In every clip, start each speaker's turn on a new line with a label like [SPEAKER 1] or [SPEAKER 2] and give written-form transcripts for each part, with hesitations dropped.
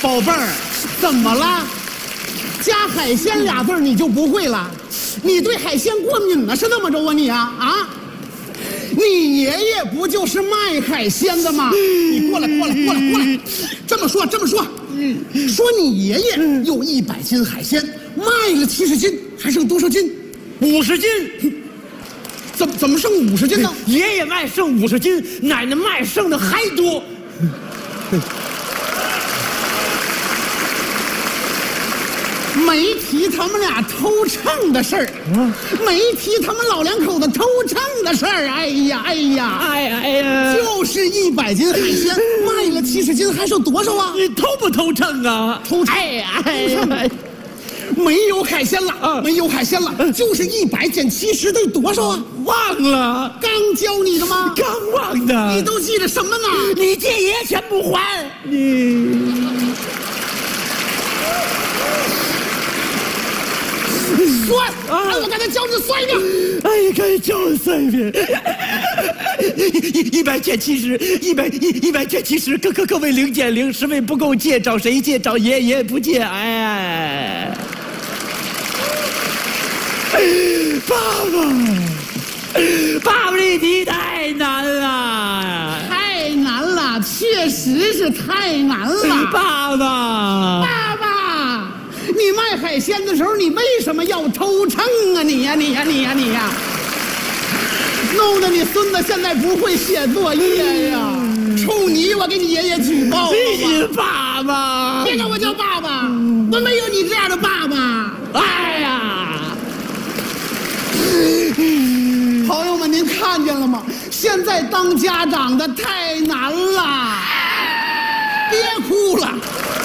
[SPEAKER 1] 宝贝儿，怎么了？加海鲜俩字你就不会了？你对海鲜过敏了是那么着啊你啊啊！你爷爷不就是卖海鲜的吗？你过来！这么说，说你爷爷有100斤海鲜，卖了70斤，还剩多少斤
[SPEAKER 2] ？50斤。
[SPEAKER 1] 怎么剩50斤呢？
[SPEAKER 2] 爷爷卖剩50斤，奶奶卖剩的还多。
[SPEAKER 1] 没提他们俩偷秤的事儿，没提他们老两口子偷秤的事儿。哎呀，就是100斤海鲜卖了70斤，还剩多少啊？
[SPEAKER 2] 你偷不偷秤啊？
[SPEAKER 1] 偷秤！没有海鲜了，没有海鲜了，就是100减70等于多少啊？
[SPEAKER 2] 忘了，
[SPEAKER 1] 刚教你的吗？
[SPEAKER 2] 刚忘的。
[SPEAKER 1] 你都记着什么呢？
[SPEAKER 2] 你借爷爷钱不还？
[SPEAKER 1] 算啊！我刚才教你算一遍。
[SPEAKER 2] 哎呀，该教我算一遍。100减70，100减70，各位0减0，10位不够借，找谁借？找爷爷不借。哎，爸爸，这题太难了，
[SPEAKER 1] 太难了，确实是太难了，
[SPEAKER 2] 爸爸。
[SPEAKER 1] 你卖海鲜的时候，你为什么要偷秤啊？你呀！弄得你孙子现在不会写作业呀！冲你，我给你爷爷举报！
[SPEAKER 2] 你爸爸，
[SPEAKER 1] 别管我叫爸爸，我没有你这样的爸爸。
[SPEAKER 2] 哎呀，
[SPEAKER 1] 朋友们，您看见了吗？现在当家长的太难了，别哭了。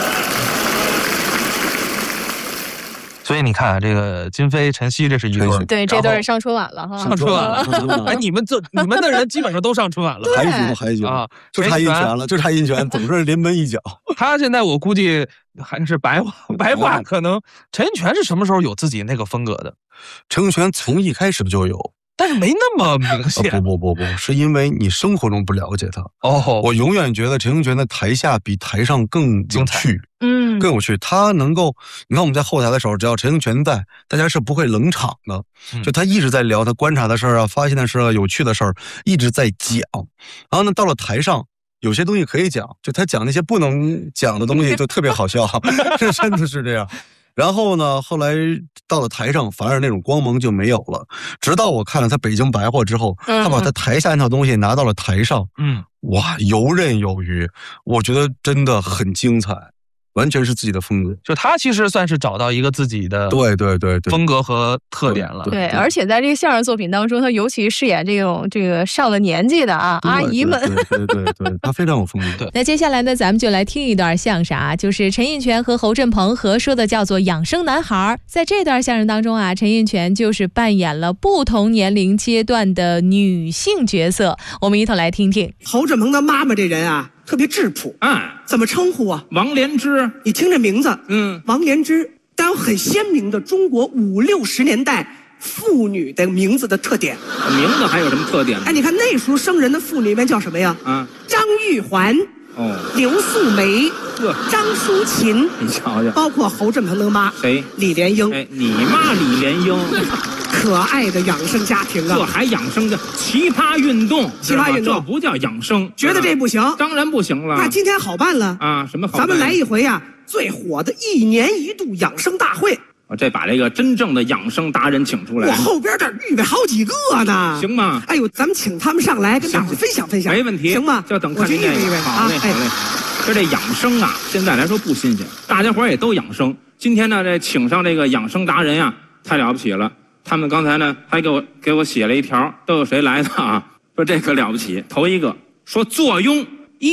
[SPEAKER 3] 所以你看，这个金飞、陈曦这是一对，
[SPEAKER 4] 对，这对上春晚了哈，
[SPEAKER 3] 上春晚了。哎，你们的人基本上都上春晚了，
[SPEAKER 5] 还行啊，就差印泉了，总是临门一脚。
[SPEAKER 3] 他现在我估计还是白话，可能陈印泉是什么时候有自己那个风格的？
[SPEAKER 5] 陈印泉从一开始就有。
[SPEAKER 3] 但是没那么明显。
[SPEAKER 5] 不，是因为你生活中不了解他。我永远觉得陈印泉在台下比台上更有趣，更有趣。他能够，你看我们在后台的时候，只要陈印泉在，大家是不会冷场的。就他一直在聊他观察的事儿啊，发现的事儿啊，有趣的事儿，一直在讲。然后呢，到了台上，有些东西可以讲，就他讲那些不能讲的东西就特别好笑，这真的是这样。然后呢，后来到了台上，反而那种光芒就没有了。直到我看了他北京白话之后，他把他台下那套东西拿到了台上，哇，游刃有余，我觉得真的很精彩。完全是自己的风格，
[SPEAKER 3] 就他其实算是找到一个自己的
[SPEAKER 5] 对
[SPEAKER 3] 风格和特点了。
[SPEAKER 4] 对，而且在这个相声作品当中，他尤其饰演这个上了年纪的阿姨们，
[SPEAKER 5] 对，他非常有风格。
[SPEAKER 4] 那接下来呢，咱们就来听一段相声啊，就是陈印泉和侯振鹏合说的，叫做《养生男孩》。在这段相声当中啊，陈印泉就是扮演了不同年龄阶段的女性角色，我们一同来听听。
[SPEAKER 6] 侯振鹏的妈妈这人啊，特别质朴，怎么称呼啊？
[SPEAKER 7] 王莲芝。
[SPEAKER 6] 你听这名字，王莲芝，带有很鲜明的中国50、60年代妇女的名字的特点。
[SPEAKER 7] 名字还有什么特点？
[SPEAKER 6] 哎，你看那时候生人的妇女里面叫什么呀？张玉环，刘素梅，张淑琴，
[SPEAKER 7] 你瞧瞧，
[SPEAKER 6] 包括侯振鹏的妈
[SPEAKER 7] 谁？
[SPEAKER 6] 李莲英。
[SPEAKER 7] 哎，你妈李莲英。
[SPEAKER 6] 可爱的养生家庭啊，
[SPEAKER 7] 这还养生的奇葩运动，这不叫养生。
[SPEAKER 6] 觉得这不行？
[SPEAKER 7] 当然不行了。
[SPEAKER 6] 那今天好办了
[SPEAKER 7] 啊！什么好办？
[SPEAKER 6] 咱们来一回啊，最火的1年1度养生大会。
[SPEAKER 7] 我这把这个真正的养生达人请出来。
[SPEAKER 6] 我后边这预备好几个呢，
[SPEAKER 7] 行吗？
[SPEAKER 6] 哎呦，咱们请他们上来跟大伙分享分享，
[SPEAKER 7] 没问题，
[SPEAKER 6] 行吗？
[SPEAKER 7] 就等看您这个。好嘞，好嘞。说这养生啊，现在来说不新鲜，大家伙也都养生。今天呢，这请上这个养生达人啊，太了不起了。他们刚才呢还给我写了一条，都有谁来的啊？说这可了不起。头一个说坐拥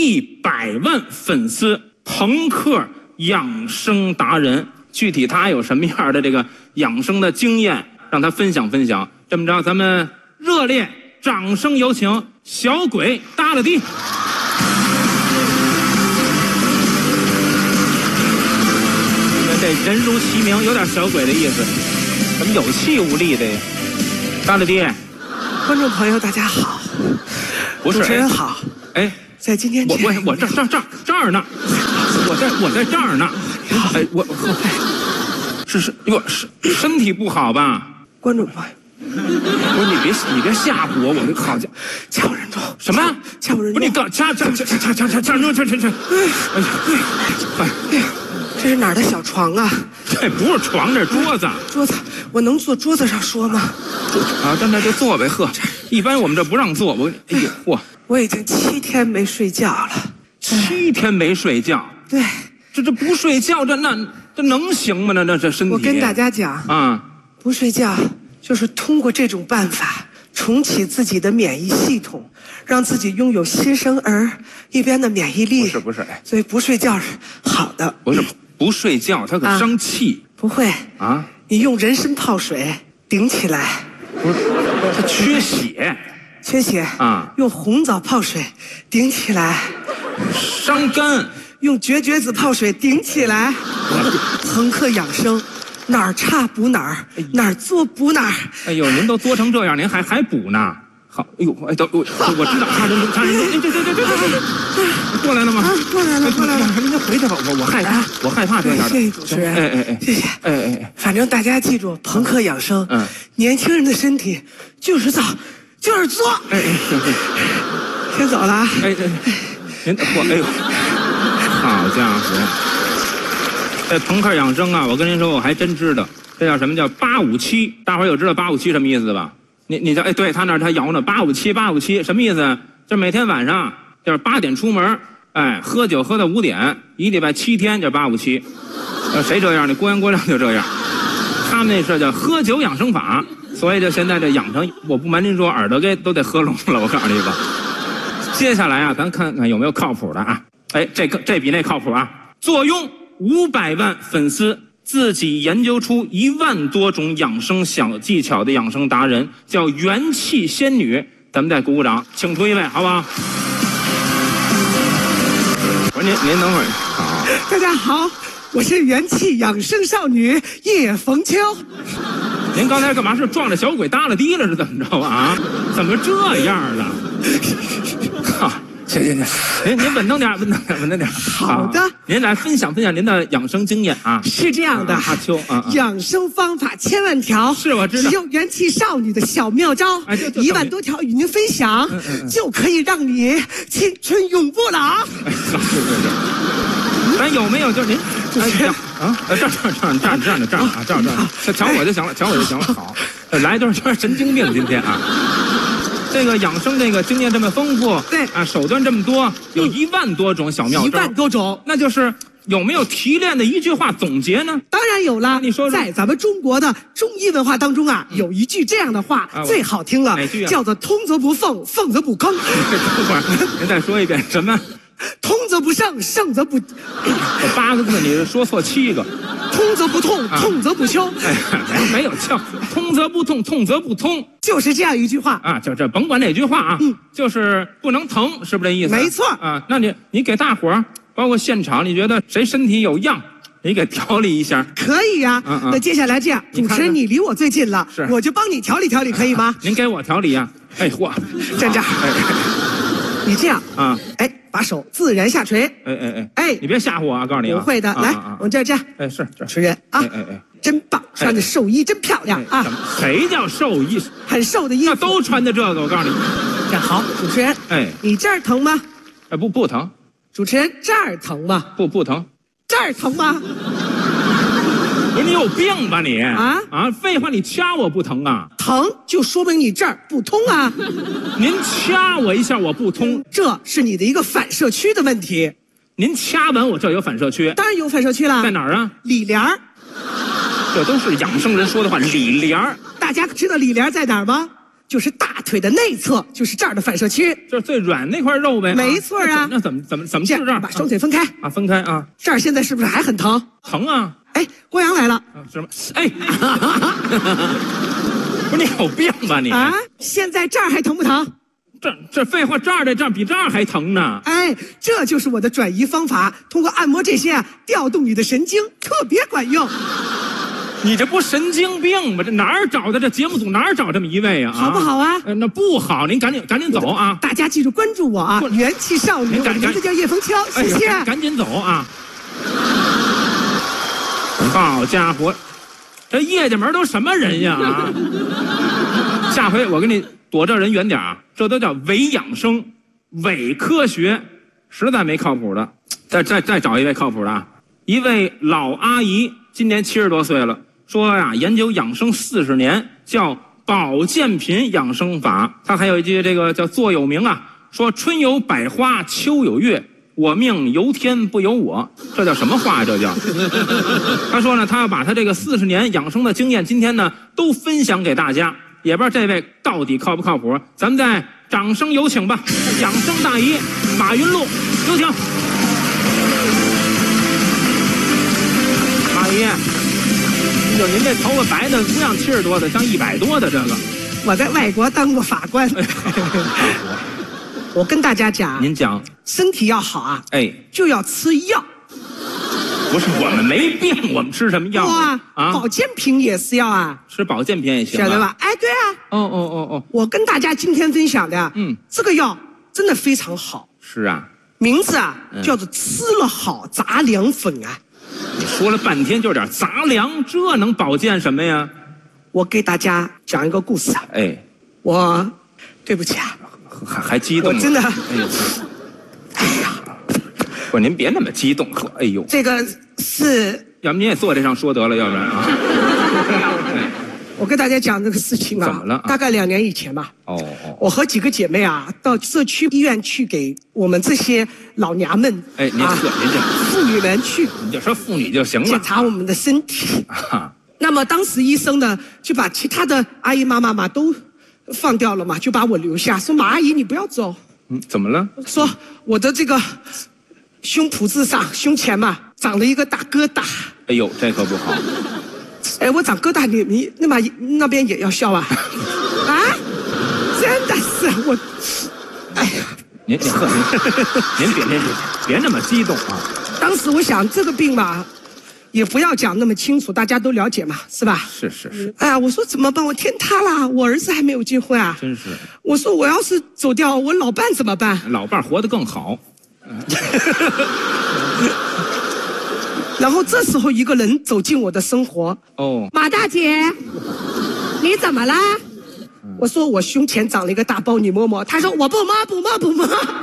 [SPEAKER 7] 100万粉丝，朋克养生达人，具体他有什么样的这个养生的经验，让他分享分享。这么着，咱们热烈掌声有请小鬼耷拉地。这人如其名，有点小鬼的意思。怎么有气无力的呀？耷拉地，
[SPEAKER 6] 观众朋友大家好，
[SPEAKER 7] 不是
[SPEAKER 6] 主持人好。
[SPEAKER 7] 哎，
[SPEAKER 6] 在今天
[SPEAKER 7] 我这儿呢，我我在这儿呢。哎，我身体不好吧？
[SPEAKER 6] 观众朋友，
[SPEAKER 7] 不是你别吓唬我，我这好家伙，
[SPEAKER 6] 掐我人中
[SPEAKER 7] 什么？
[SPEAKER 6] 掐我人中！
[SPEAKER 7] 不是你刚掐！
[SPEAKER 6] 哎呀，这是哪儿的小床啊？
[SPEAKER 7] 这不是床，这是桌子。
[SPEAKER 6] 桌子，我能坐桌子上说吗？
[SPEAKER 7] 啊，那就坐呗，呵。一般我们这不让坐，哎呦嚯！
[SPEAKER 6] 我已经7天没睡觉了。
[SPEAKER 7] 7天没睡觉？
[SPEAKER 6] 对。
[SPEAKER 7] 这不睡觉，这能行吗？这身体。
[SPEAKER 6] 我跟大家讲啊，不睡觉就是通过这种办法重启自己的免疫系统，让自己拥有新生儿一边的免疫力。
[SPEAKER 7] 不是，
[SPEAKER 6] 所以不睡觉是好的。
[SPEAKER 7] 不是不睡觉，它可伤气。
[SPEAKER 6] 不会
[SPEAKER 7] 啊，
[SPEAKER 6] 你用人参泡水顶起来。
[SPEAKER 7] 不是，它缺血。
[SPEAKER 6] 缺血啊，用红枣泡水顶起来。
[SPEAKER 7] 伤肝。
[SPEAKER 6] 用绝子泡水顶起来。朋克养生，哪儿差补哪儿，哪儿作补哪儿。
[SPEAKER 7] 哎呦，您都作成这样，您还补呢？好，哎呦，哎，我知道，差人中，这，过来了吗？
[SPEAKER 6] 啊，过来了。
[SPEAKER 7] 您先回去吧，我害怕这样的。
[SPEAKER 6] 谢谢主持人，
[SPEAKER 7] 哎，
[SPEAKER 6] 谢谢，哎，反正大家记住，朋克养生，年轻人的身体就是造，就是作。
[SPEAKER 7] 哎，行，
[SPEAKER 6] 先走了啊。
[SPEAKER 7] 哎，您哎呦。好家伙！这朋克养生啊，我跟您说，我还真知道，这叫什么叫857？大伙儿有知道857什么意思吧？你叫对他那儿他摇呢，857什么意思？就每天晚上就是8点出门，哎，喝酒喝到5点，一礼拜7天就857。谁这样呢？郭阳郭亮就这样，他们那是叫喝酒养生法，所以就现在这养成，我不瞒您说，耳朵都得喝聋了。我告诉你吧，接下来啊，咱看看有没有靠谱的啊。哎，这比那靠谱啊！坐拥500万粉丝，自己研究出1万多种养生小技巧的养生达人，叫元气仙女。咱们再鼓鼓掌，请出一位，好不好？我说您等会儿，好，
[SPEAKER 6] 大家好，我是元气养生少女叶逢秋。
[SPEAKER 7] 您刚才干嘛？是撞着小鬼耷拉低了是怎么着啊？怎么这样了？哈。行，您稳当点。
[SPEAKER 6] 好的，
[SPEAKER 7] 您来分享您的养生经验啊。
[SPEAKER 6] 是这样的，
[SPEAKER 7] 阿秋啊，
[SPEAKER 6] 养生方法千万条，
[SPEAKER 7] 是我知道。
[SPEAKER 6] 只有元气少女的小妙招，1万多条与您分享，就可以让你青春永不老。
[SPEAKER 7] 咱有没有就是您这样啊？这样，瞧我就行了，好，来就是神经病今天啊。这个养生这个经验这么丰富，
[SPEAKER 6] 对
[SPEAKER 7] 啊，手段这么多，有1万多种小妙招。
[SPEAKER 6] 1万多种，
[SPEAKER 7] 那就是有没有提炼的一句话总结呢？
[SPEAKER 6] 当然有了，
[SPEAKER 7] 你说说。
[SPEAKER 6] 在咱们中国的中医文化当中啊，有一句这样的话最好听了，
[SPEAKER 7] 哪句啊？
[SPEAKER 6] 叫做通则不凤，凤则不吭。
[SPEAKER 7] 等会儿，您再说一遍，什么？
[SPEAKER 6] 通则不胜，胜则不。
[SPEAKER 7] 这8个字你说错7个。
[SPEAKER 6] 通则不痛，痛则不休。
[SPEAKER 7] 哎，没有窍。通则不痛，痛则不通，
[SPEAKER 6] 就是这样一句话
[SPEAKER 7] 啊。就这，甭管哪句话啊，就是不能疼，是不是这意思？
[SPEAKER 6] 没错
[SPEAKER 7] 啊。那你给大伙儿，包括现场，你觉得谁身体有恙，你给调理一下？
[SPEAKER 6] 可以呀。那接下来这样，主持人你离我最近了，我就帮你调理调理，可以吗？
[SPEAKER 7] 您给我调理呀。哎嚯，
[SPEAKER 6] 站这儿。你这样啊，哎，把手自然下垂。哎，
[SPEAKER 7] 你别吓唬我啊！告诉你啊，
[SPEAKER 6] 不会的，来，往这儿站。
[SPEAKER 7] 哎，是
[SPEAKER 6] 主持人啊，真棒，穿的寿衣真漂亮啊！
[SPEAKER 7] 谁叫寿衣？
[SPEAKER 6] 很瘦的衣服，
[SPEAKER 7] 那都穿的这个。我告诉你，
[SPEAKER 6] 站好，主持人。哎，你这儿疼吗？
[SPEAKER 7] 哎，不疼。
[SPEAKER 6] 主持人，这儿疼吗？
[SPEAKER 7] 不疼。
[SPEAKER 6] 这儿疼吗？
[SPEAKER 7] 不是你有病吧你？啊，废话，你掐我不疼啊？
[SPEAKER 6] 疼就说明你这儿不通啊。
[SPEAKER 7] 您掐我一下我不通，
[SPEAKER 6] 这是你的一个反射区的问题。
[SPEAKER 7] 您掐完我这有反射区？
[SPEAKER 6] 当然有反射区了。
[SPEAKER 7] 在哪儿啊？
[SPEAKER 6] 里帘儿。
[SPEAKER 7] 这都是养生人说的话。里帘儿，
[SPEAKER 6] 大家知道里帘在哪儿吗？就是大腿的内侧，就是这儿的反射区，
[SPEAKER 7] 就是最软那块肉呗。
[SPEAKER 6] 没错啊。
[SPEAKER 7] 那怎么是这样？
[SPEAKER 6] 把双腿分开
[SPEAKER 7] 啊，分开啊。
[SPEAKER 6] 这儿现在是不是还很疼？
[SPEAKER 7] 疼啊！
[SPEAKER 6] 哎，郭阳来了。
[SPEAKER 7] 什么？哎，不是你有病吧你？
[SPEAKER 6] 啊，现在这儿还疼不疼？
[SPEAKER 7] 这废话，这儿比这儿还疼呢。
[SPEAKER 6] 哎，这就是我的转移方法，通过按摩这些啊，调动你的神经，特别管用。
[SPEAKER 7] 你这不神经病吗？这哪儿找的？这节目组哪儿找这么一位啊？
[SPEAKER 6] 好不好啊？
[SPEAKER 7] 那不好，您赶紧走啊！
[SPEAKER 6] 大家记住关注我啊！元气少女，我的名字叫叶枫秋，谢谢。
[SPEAKER 7] 赶紧走啊！ 好家伙，这业界门都什么人呀啊！下回我给你躲这人远点啊，这都叫伪养生、伪科学，实在没靠谱的。再找一位靠谱的啊，一位老阿姨，今年70多岁了，说呀研究养生40年，叫保健品养生法。她还有一句这个叫座右铭啊，说春有百花，秋有月。我命由天不由我，这叫什么话？这叫。他说呢，他要把他这个40年养生的经验，今天呢都分享给大家，也不知道这位到底靠不靠谱。咱们再掌声有请吧，养生大姨马云路，有请。马姨，就您这头发白的不像70多的，像100多的这个。
[SPEAKER 6] 我在外国当过法官。我跟大家讲，
[SPEAKER 7] 您讲，
[SPEAKER 6] 身体要好啊，就要吃药。
[SPEAKER 7] 不是我们没病，我们吃什么药啊？
[SPEAKER 6] 保健品也是药啊，
[SPEAKER 7] 吃保健品也行，
[SPEAKER 6] 晓得吧？哎，对啊。
[SPEAKER 7] 哦。我
[SPEAKER 6] 跟大家今天分享的，这个药真的非常好。
[SPEAKER 7] 是啊，
[SPEAKER 6] 名字啊叫做吃了好杂粮粉啊。
[SPEAKER 7] 你说了半天就点杂粮，这能保健什么呀？
[SPEAKER 6] 我给大家讲一个故事啊。我对不起啊。
[SPEAKER 7] 还激动？
[SPEAKER 6] 我真的，
[SPEAKER 7] 哎呀，不是您别那么激动，哎呦，
[SPEAKER 6] 这个是，
[SPEAKER 7] 要不您也坐这上说得了，要不然啊。
[SPEAKER 6] 我跟大家讲这个事情啊，
[SPEAKER 7] 怎么了？
[SPEAKER 6] 大概2年以前吧。我和几个姐妹啊，到社区医院去给我们这些老娘们，
[SPEAKER 7] 您这
[SPEAKER 6] 妇女们去，
[SPEAKER 7] 你就说妇女就行了，
[SPEAKER 6] 检查我们的身体。那么当时医生呢，就把其他的阿姨妈妈嘛都放掉了嘛，就把我留下，说马阿姨你不要走。
[SPEAKER 7] 怎么了？
[SPEAKER 6] 说我的这个胸脯之上、胸前嘛长了一个大疙瘩。
[SPEAKER 7] 哎呦，这可不好。
[SPEAKER 6] 我长疙瘩，你那边也要笑啊？啊，真的是我。哎呀，
[SPEAKER 7] 您别那么激动啊！
[SPEAKER 6] 当时我想这个病嘛。也不要讲那么清楚，大家都了解嘛，是吧？
[SPEAKER 7] 是。
[SPEAKER 6] 哎呀，我说怎么办？我天塌了！我儿子还没有结婚啊！
[SPEAKER 7] 真是。
[SPEAKER 6] 我说我要是走掉，我老伴怎么办？
[SPEAKER 7] 老伴活得更好。
[SPEAKER 6] 然后这时候一个人走进我的生活。马大姐，你怎么了？我说我胸前长了一个大包，你摸摸。他说我不摸。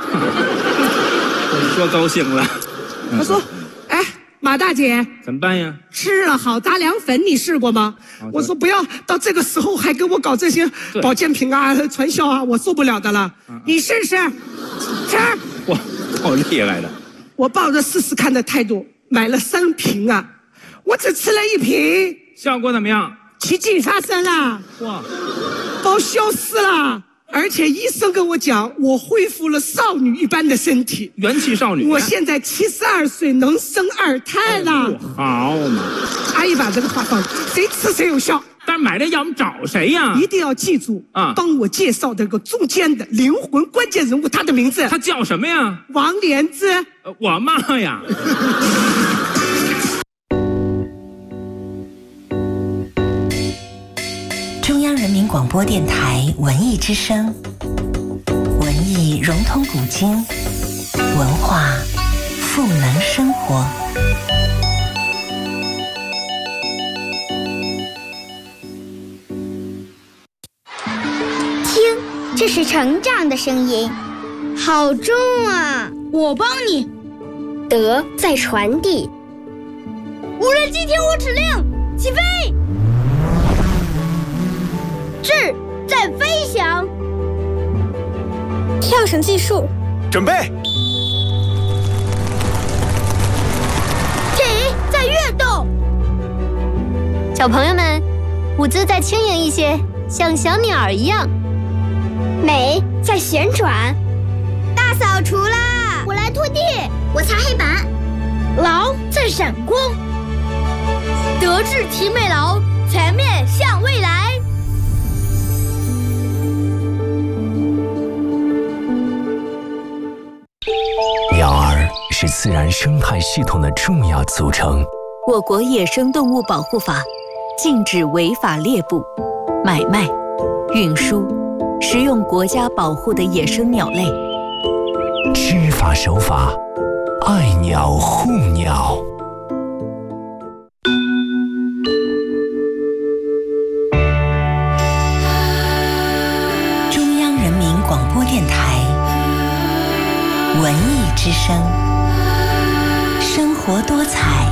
[SPEAKER 7] 我说高兴了。
[SPEAKER 6] 他说，马大姐
[SPEAKER 7] 怎么办呀？
[SPEAKER 6] 吃了好杂粮粉，你试过吗？我说不要到这个时候还给我搞这些保健品啊、传销啊，我受不了的了。你试试，吃。
[SPEAKER 7] 哇，好厉害的！
[SPEAKER 6] 我抱着试试看的态度买了3瓶啊，我只吃了1瓶，
[SPEAKER 7] 效果怎么样？
[SPEAKER 6] 奇迹发生了，
[SPEAKER 7] 哇，
[SPEAKER 6] 包消失了。而且医生跟我讲，我恢复了少女一般的身体，
[SPEAKER 7] 元气少女。
[SPEAKER 6] 我现在72岁，能生2胎了。
[SPEAKER 7] 好嘛！
[SPEAKER 6] 阿姨把这个话放，谁吃谁有效。
[SPEAKER 7] 但是买这药我们找谁呀？
[SPEAKER 6] 一定要记住啊！帮我介绍这个中间的灵魂关键人物，他的名字？
[SPEAKER 7] 他叫什么呀？
[SPEAKER 6] 王莲芝。
[SPEAKER 7] 我妈呀！
[SPEAKER 8] 中央人民广播电台文艺之声，文艺融通古今，文化赋能生活。
[SPEAKER 9] 听，这是成长的声音，好重啊！
[SPEAKER 10] 我帮你。
[SPEAKER 9] 德在传递。
[SPEAKER 10] 无人机听我指令，起飞。智在飞翔，
[SPEAKER 9] 跳绳技术
[SPEAKER 11] 准备，
[SPEAKER 10] 体在跃动。
[SPEAKER 9] 小朋友们，舞姿再轻盈一些，像小鸟一样。美在旋转。
[SPEAKER 10] 大扫除啦！
[SPEAKER 9] 我来拖地，我擦黑板。
[SPEAKER 10] 劳在闪光。德智体美劳，全面向未来。
[SPEAKER 12] 鸟儿是自然生态系统的重要组成。
[SPEAKER 8] 我国野生动物保护法禁止违法猎捕、买卖、运输、食用国家保护的野生鸟类。
[SPEAKER 12] 知法守法，爱鸟护鸟。
[SPEAKER 8] 文艺之声，生活多彩，